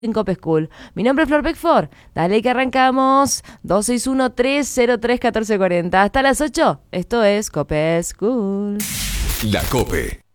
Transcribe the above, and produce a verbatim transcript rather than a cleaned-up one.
en Cope School. Mi nombre es Flor Beckford. Dale que arrancamos. dos seis uno, tres cero tres, uno cuatro cuatro cero. Hasta las ocho. Esto es Cope School. La Cope.